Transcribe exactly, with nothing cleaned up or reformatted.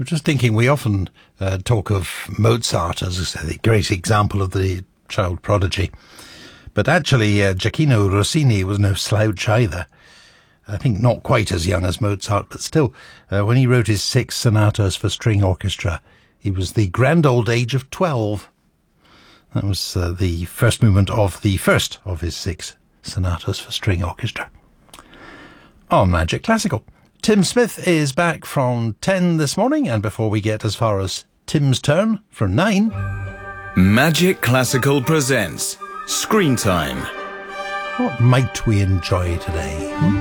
I'm just thinking we often uh, talk of Mozart as a great example of the child prodigy. But actually, uh, Gioacchino Rossini was no slouch either. I think not quite as young as Mozart, but still, uh, when he wrote his six sonatas for string orchestra, he was the grand old age of twelve. That was uh, the first movement of the first of his six sonatas for string orchestra. On Magic Classical, Tim Smith is back from ten this morning, and before we get as far as Tim's turn for nine... Magic Classical presents Screen Time. What might we enjoy today? Hmm?